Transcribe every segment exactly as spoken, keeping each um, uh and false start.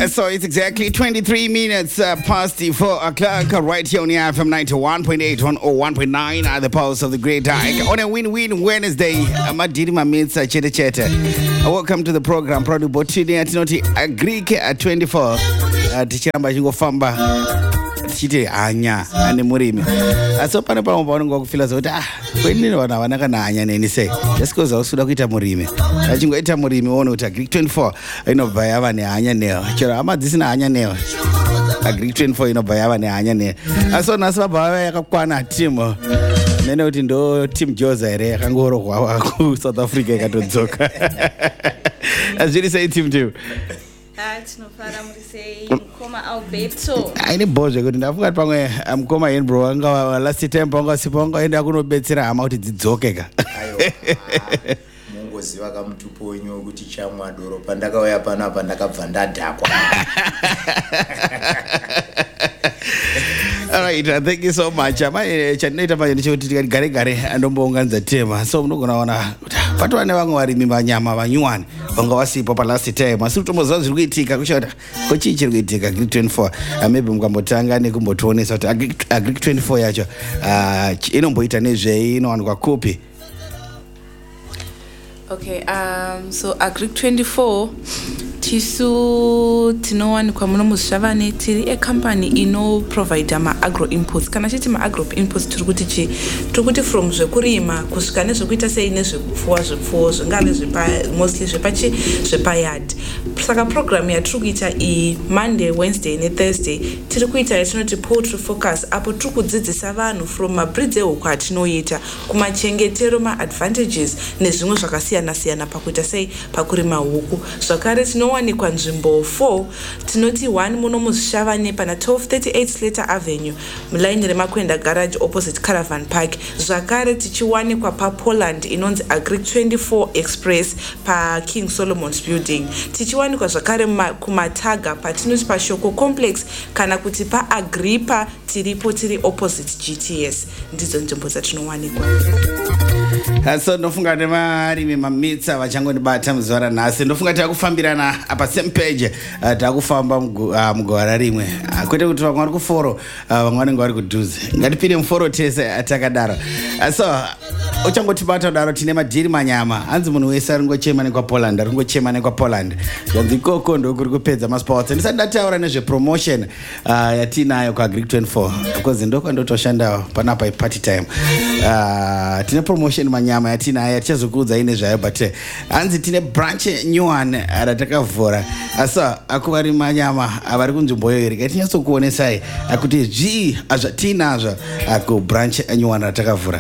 Uh, So it's exactly twenty-three minutes uh, past the four o'clock uh, right here on the F M ninety-one point eight, one oh one point nine at the pulse of the Great Hike on a win-win Wednesday. Madiri Mamitsa Chete Chete. Uh, Welcome to the program. Proud about today at Noti Greek at twenty-four. Tichamba Jingo Famba. Chite anya ane murimi. So pana pa mbono ngokufila zoti ah kweni wana wanaka na anya neni say. Just cause usuda kuita murimi. Achingo ita murimi wono uta Greek twenty-four inobva yava ne anya neo. Chero amadzisi na anya neo. Greek twenty-four inobva yava ne anya neo. So nasaba baba yakakwana team. Nene uti ndo team Joza ere yakangorogwa ku South Africa ikatodzoka. As you say team two. Tinofara muri sei mukoma Alberto aine bozve kuti ndafunga kuti pamwe mukoma yen bro anga last time panga siponga enda kunobetsera hama kuti dzidzokeka mungoziva kamutupo wenyu kuti chamwa doro pandakauya pano apa ndakabva ndadhakwa. All right, uh, thank you so much. Ama chanoita panje ndechoti tikati gare gare andombounganidza tema. So munogona ona patova nevamwe varimi vanyama vanyuwani vanga vasipo pa last time. Asi kutomboziva zviri kuitika kushota ko chii chiri kuitika Greek twenty-four. Uh, maybe mukambotanga nekumbotionesa kuti Greek twenty-four yacho uh, inomboita nezvei inowanikwa kupi. Okay, um, so a Greek twenty-four tisu tinowanikwa muno muzvavane tiri a company ino provide ma agro inputs. Kana chiti ma agro inputs tiri kuti chi tiri kuti from zvekurima kusvika nezvekuita sei nezvekupfuwa zvipfuwo zvingave zvepa mostly zvepachi zvepayard. Saka program yatiri kuita i Monday, Wednesday ne Thursday tiri kuita yatinoti poultry focus apo tiri kudzidzisa vanhu from mabreeds ehuku atinoita kumachengetero ma-advantages nezvimwe zvakasiyana siyana pakuita sei pakurima huku. Zvakare tinowanikwa nzvimbo four tinoti one muno muzvishavane pana twelve thirty-eight Slater Avenue mulaini remakwenda garage opposite Caravan Park. Zvakare tichiwanikwa paPoland inonzi Agric twenty-four Express pa King Solomon's Building. Tichiwanikwa zvakare kumataga patinoti paShoko Complex kana kuti paAgripa tiripo tiri opposite G T S. Ndidzo nzvimbo dzatinowanikwa. So ndofunga nevarimi Mamitsa vachangondibata muzuva ranhasi. Ndofunga takufambirana apa same page uh, takufamba mugwara rimwe uh, kwete kuti vamwe vari kuforo vamwe vanenge vari kudhuze. Ngatipinde muforo tese takadaro. Uh, so uchangotibata kudaro tine madhiri manyama hanzi munhu wese ari ngochema nekwaPoland ari ngochema nekwaPoland zvanzi ikoko ndokuri kupedza masports. Ndisati ndataura nezvepromotion uh, yatinayo kwaGreek twenty-four because ndokwandotoshanda panapa party time. Uh, tine promotion manyama yatinayo tichazokuudzai nezvayo but uh, hanzi tine branch nyuwani ratakavhura. So akuvari manyama avari kunzvimboyo here ngatinyasokuonesai kuti zvii zvatinazvo kubranch nyuwani ratakavhura.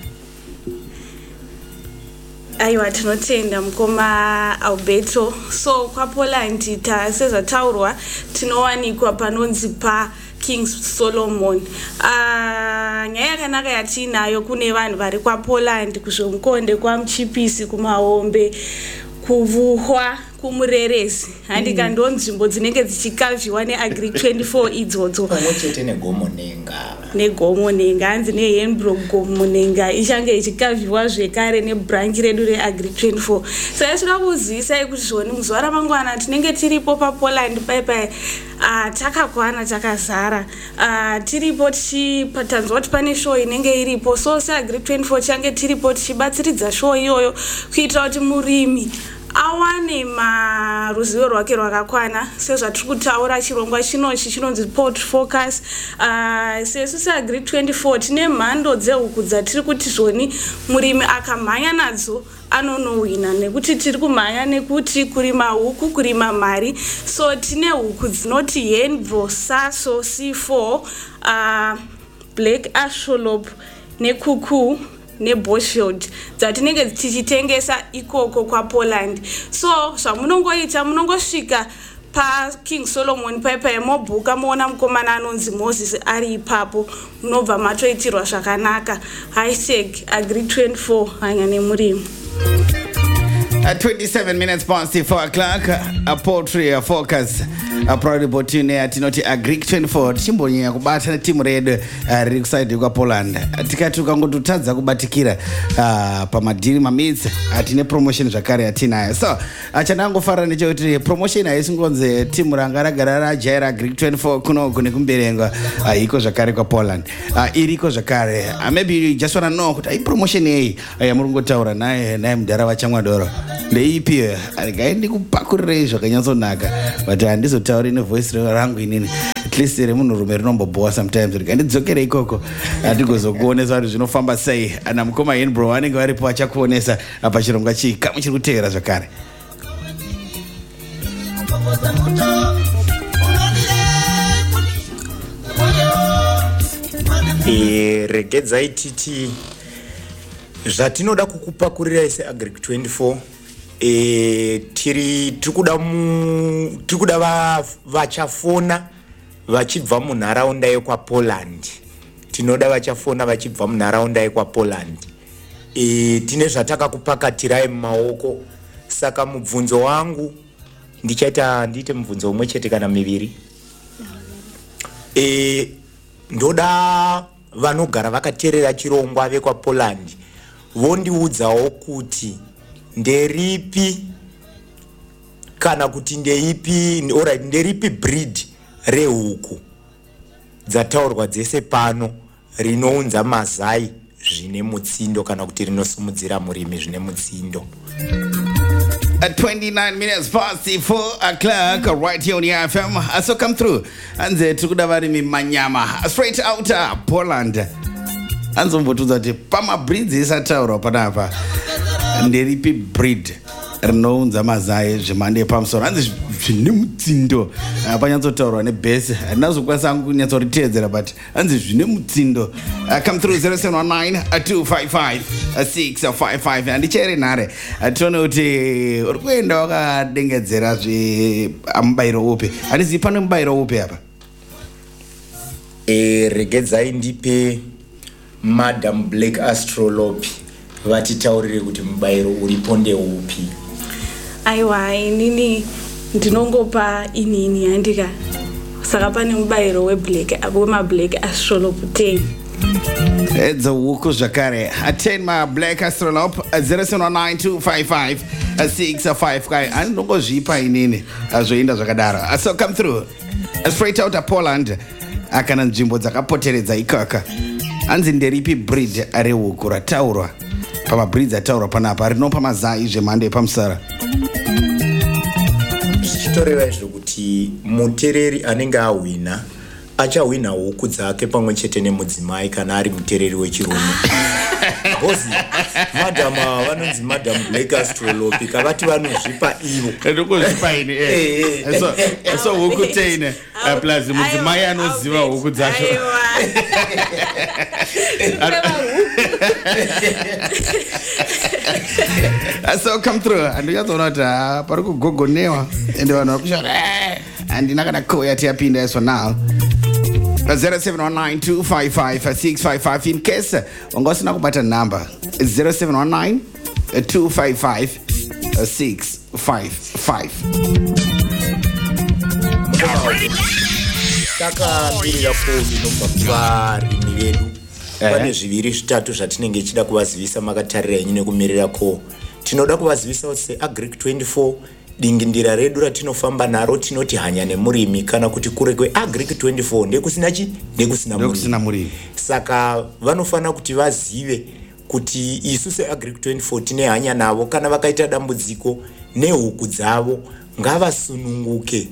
aiwa tinotenda mukoma Alberto. So kwaPoland sezvataurwa tinowanikwa panonzi pa King Solomon. Uh, nyaya yakanaka yatinayo kune vanhu vari kwaPoland kuzvomukonde kwaMuchipisi kumahombe kuvuhwa kumurerezi handika nzvimbo dzinenge dzichikavhiwa neAgric twenty-four idzodzo pamwechete negomonenga negomonenga hanzi neHenbrook gomonenga ichange ichikavhiwa zvekare nebranch redu reAgric twenty-four. Saka tinoda kuzivisai kuti zvoni muzuva ramangwana tinenge tiripo paPoland paipai uh, takakwana takazara uh, tiripo tichitanzwa kuti pane show inenge iripo. So seAgric twenty-four change tiripo tichibatsiridza show iyoyo kuitira kuti murimi awane maruzivo rwake rwakakwana sezvatiri kutaura chirongwa chinochi chinonzi poultry focus. Uh, sesu seAgric twenty-four tine mhando dzehuku dzatiri kuti zvoni murimi akamhanya nadzo anonowina nekuti tiri kumhanya nekuti kurima huku kurima mari. So tine huku dzinoti Henbro, Saso, C four, uh, Black Asholop nekuku neBoschfield dzatinenge tichitengesa ikoko kwaPoland. So zvamunongoita munongosvika paKing Solomon paipai mobhuka moona mukomana anonzi Moses ari ipapo munobva matoitirwa zvakanaka. Hashtag Agric twenty-four hanya nemurimi. At twenty-seven minutes past the four o'clock, a poultry focus uh, proudly brought to you ne atinoti agric twenty-four tichimbonyanya kubata netimu redu uh, riri kusaidi kwaPoland. Tikati ukangototadza kubatikira uh, pamadhiri mamidzi atine promotion zvakare atinayo. So achandangofara nechekuti promotion haisingonzi timu ranga ragara rajaira agric twenty-four kuno kune kumberengwa uh, iko zvakare kwaPoland uh, iriko zvakare uh, maybe you just wanna know kuti ai promotion yei uh, yamuri kungotaura naye naye mudhara vaChamwadoro ndeipi arigai ndikupakurirei zvakanyatsonaka but handizotauri nevoice rangu inini at least remunhurume rinombobowa sometimes rigai ndidzokere ikoko hatigozokuonesa kuti zvinofamba sei ana mukoma Henbro vanenge varipo vachakuonesa pachirongwa chii kamwe chiri kuteera zvakare. E, regedzai titi zvatinoda kukupakurira ise agric twenty-four e, tiri tirikuda mu tirikuda va vachafona vachibva munharaunda yekwaPoland tinoda vachafona vachibva munharaunda yekwaPoland e, tine zvatakakupakatirai mumaoko saka mubvunzo wangu ndichaita ndiite mubvunzo umwe chete kana miviri e, ndoda vanogara vakateerera chirongwa vekwaPoland vondiudzawo kuti nderipi kana kuti ndeipi alright nderipi breed rehuku dzataurwa dzese pano rinounza mazai zvine mutsindo kana kuti rinosumudzira murimi zvine mutsindo. At twenty-nine minutes past four o'clock, right here on the F M. So come through. And the Tukudavari Manyama, straight out of Poland. And some photos that Pama breeds is a tower of Panapa. And the repeat breed. Known Zamazai, Jamande Pamson, and this Nimutsindo. Panyato Toro and a base. And now Sangunia to retain but and this Nimutsindo. Come through zero seven one nine two five five six five five and the cherry nare. I don't know the Urquendoga Dingazera Ambairo Ope. And is the Panambairo Ope. E regedza indipe Madam Black Astrolopi vatitaurire kuti mubairo uriponde upi. Aiwa inini ndinongopa inini handika saka pane mubairo weblack wema Black Astrolope ten. It's a wuku zvakare ten ma Black Astrolope zero seven one nine two five five six five five and ndongozvipa inini zvoinda zvakadaro. So come through straight out of Poland akana nzvimbo dzakapoteredza ikaka anzi nderipi breed rehuku rataurwa pamabreeds ataurwa panapa rinopa mazai zvemhando yepamusara. Zvichitoreva izvo kuti mutereri anenge ahwina achahwina huku dzake pamwe chete nemudzimai kana ari mutereri wechirume. Bosi madam vanonzi Madam Black Astrolope kavati vanozvipa ivo ndokuzvipa ini eh so so huku ten plus mudzimai anoziva huku dzacho. So come through and you don't know that pari kugogonewa ende vanhu vakushora andina kana koya tiapinda so now zero seven one nine two five five six five five in case ungasina kubata number zero seven one nine two five five six five five. Saka mbiri yapo inobva kuvarimi vedu pane zviviri zvitatu zvatinenge tichida kuvazivisa makatarira yenyu nekumirira ko. Tinoda kuvazivisa kuti agric twenty-four dingindira redu ratinofamba naro tinoti hanya nemurimi kana kuti kure kwe agric twenty-four ndekusina chi ndekusina ndekusina murimi. Saka vanofana kuti vazive kuti isu se agric twenty-four tine hanya navo kana vakaita dambudziko nehuku dzavo ngavasununguke.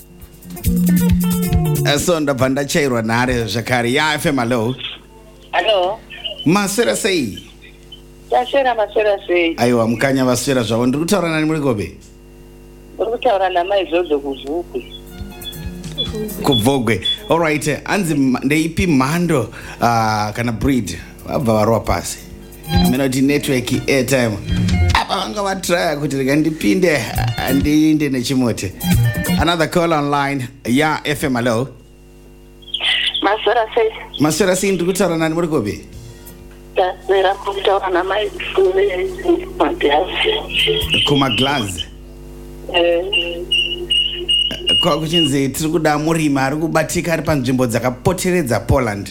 So ndabva ndachairwa nhare zvakare ya F M. Hello. Hello. Maswera sei? Taswera maswera sei? Aiwa mukanya vaswera zvavo ndiri kutaura nani muri kobe? Ndiri kutaura namaizvozvo kuvhugwe. Kuvhugwe. All right. Anzi ndeipi mhando uh, kana breed vabva varwa pasi. Amena kuti network airtime. Apa vanga vatraya kuti rega ndipinde ndiinde nechimote. Another call online ya F M. Hello. Maswera sei? Maswera sei ndiri kutaura nani muri kobe? Taswera kutaura namaizvozvo Kuma Kuma glass. Eh. kwakuchinzi tiri kuda murimi ari kubatika ari panzvimbo dzakapoteredza Poland.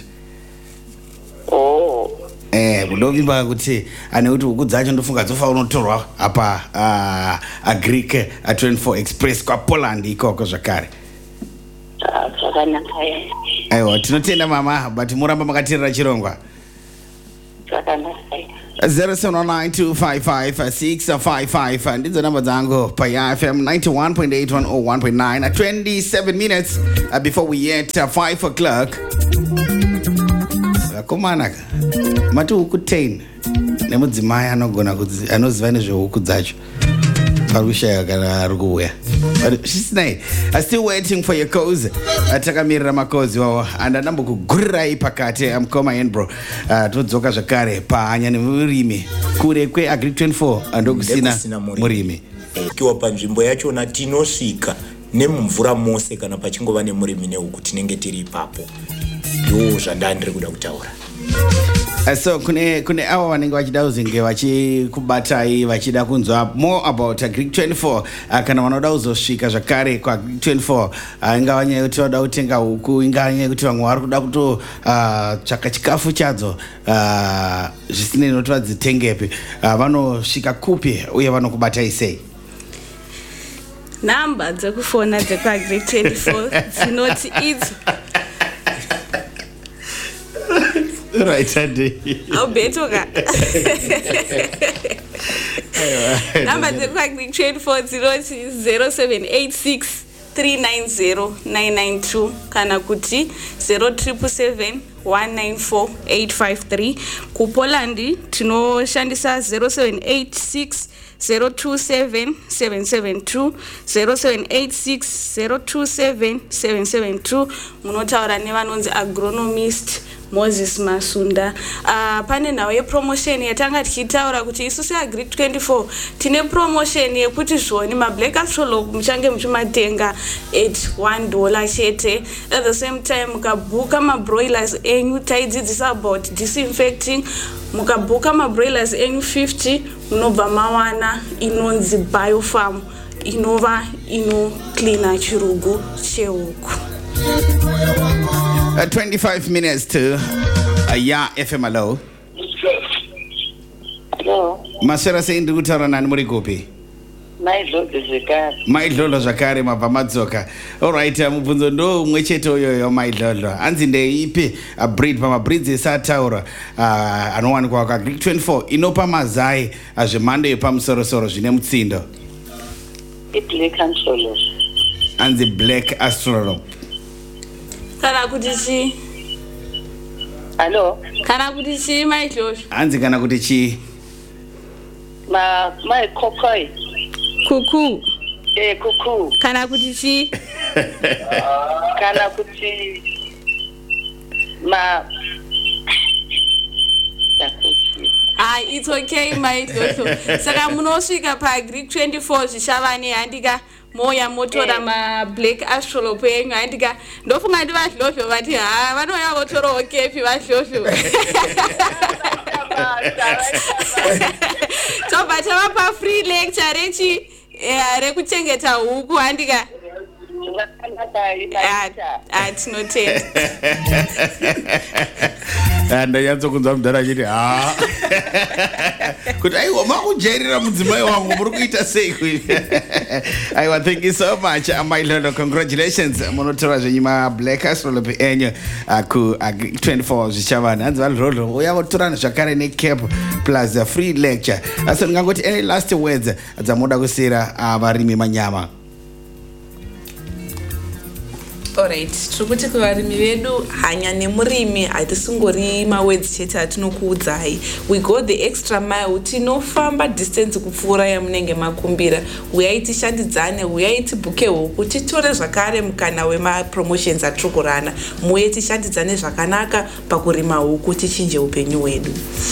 Oh. Eh, kunovimba kuti ane kuti huku dzacho ndofunga dzofa unotorwa apa uh, agric uh, twenty-four express kwa Poland ikoko zvakare. Ah, zvakanaka ye. Aiwa, tinotenda mama, but muramba makateerera chirongwa. Zvakanaka ye. zero seven one nine two five five six five five ndidzo namba dzangu pa F M ninety-one point eight one oh one point nine. twenty-seven minutes uh, before we hit uh, five o'clock. Komanaka mati huku ten nemudzimai anogona anoziva nezvehuku dzacho parushaya kana ari kuuya. But zvisinei, I'm still waiting for your calls. Takamirira makozi wawo and andambokugurirai pakati amkoma Enbro todzoka zvakare pahanya nemurimi kure kweagric twenty-four ndokusina murimi. Kiwa panzvimbo yachona tinosvika nemumvura mose kana pachingova nemurimi nehuku tinenge tiri ipapo. Ndo zvandandiri kuda kutaura. Uh, so kune kune avo vanenge vachida kuzinge vachikubatai vachida kunzwa more about agric twenty-four uh, kana vanoda kuzosvika zvakare kwaagric twenty-four uh, ingava nyaya yekuti vada kutenga huku, ingava nyaya yekuti vamwe vari kuda kutotsvaka uh, chikafu chadzo uh, zvisinei noti vadzitengepi uh, vanosvika kupi uye vanokubatai sei? Namba dzekufona dzekuagric twenty-four dzinoti idzo. Right, Andy. I'll bet you that. Number the twenty-four zero seven eight six three nine zero nine nine two kana kuti zero triple seven one nine four eight five three. Ku Poland tinoshandisa zero seven eight six zero two seven seven seven two zero seven eight six zero two seven seven seven two. Munotaura nevanonzi agronomist Moses Masunda. Uh, pane nawo yepromotion yatanga tichitaura kuti isusu agric twenty-four tine promotion yekuti zvoni mablack astrolog muchange muchimatenga at one dollar chete. At the same time mukabuka mabroilers enyu taidzidzisa about disinfecting. Mukabuka mabroilers enyu fifty munobva mawana inonzi biofarm inova ino cleaner chirugu chehuku. Uh, twenty-five minutes to uh, ya F M. Hello. Hello. Masera sei ndiri kutaura nani muri kupi? Maidlodlo zvekare. Maidlodlo zvakare mabva madzoka. Alright, uh, mubvunzo ndo umwe chete uyoyo Maidlodlo. Anzi ndeipi a breed pamabreeds esataura uh, anowanikwa kwaagric twenty-four inopa mazai uh, zvemhando yepamusoro-soro zvine mutsindo. I-black astrolog. Anzi black astrolog. Kana kuti chi? Hello. Kana kuti chi Maidlodlo? Anzi kana kuti chi? Ma my kokoi. Kuku. Eh kuku. Kana kuti chi? Kana kuti ma Ah, it's okay Maidlodlo. Saka munosvika paagric twenty-four zvichava nehandika moya motora ma black astrolog enyu handika ndofunga ndi vadlodlo vati ha vanoya votorawo kepi vadlodlo. Tobva tavapa free lecture rechi rekuchengeta huku handika. Ah, tinotenda. Ndanyatsokunzwa mudhara achiti ha kuti aiwa makujairira mudzimai wangu muri kuita sei kuizvi. Aiwa, thank you so much Maidlodlo, congratulations munotora zvenyu mablack astrolog enyu ku agric twenty-four zvichavana. Hanzi vadlodlo uya votorana zvakare necap plus a free lecture. So ndingangoti any last words dzamunoda kusiyira varimi manyama? Alright, tiri kuti kuvarimi vedu hanya nemurimi hatisingori mawedzi chete atinokuudzai. We go the extra mile, tinofamba distance kupfuura yamunenge makumbira. Uyai tishandidzane, uyai tibhuke huku, titore zvakare mukana wemapromotions atiri kurana. Muye tishandidzane zvakanaka pakurima huku tichinje upenyu hwedu.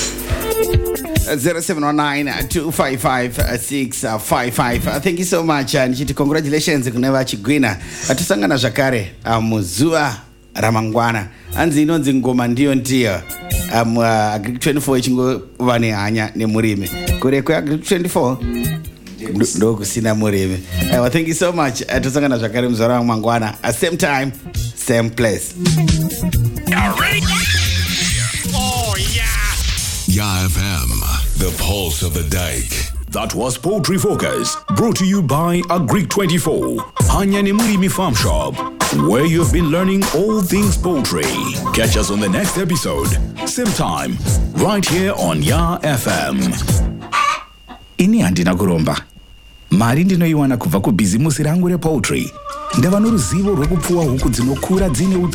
zero seven one nine two five five six five five. Uh, thank you so much and uh, congratulations kune vachigwina. Atusangana zvakare uh, muzuva ramangwana. Anzi inonzi ngoma ndiyo ndiyo. Um, uh, agric twenty-four ichingova nehanya nemurimi. Kure kweagric twenty-four ndo kusina murimi. Uh, thank you so much. Uh, tosangana zvakare muzora wamangwana. At same time, same place. Oh yeah. Ya F M, the pulse of the dike. That was Poultry Focus, brought to you by Agric twenty-four, Hanyani Murimi Farm Shop, where you've been learning all things poultry. Catch us on the next episode, same time, right here on Ya F M. Ini handina kuromba. Mari ndinoiwana kubva kubhizimusi rangu repoultry. Ndava noruzivo rwekupfuwa huku dzinokura dzine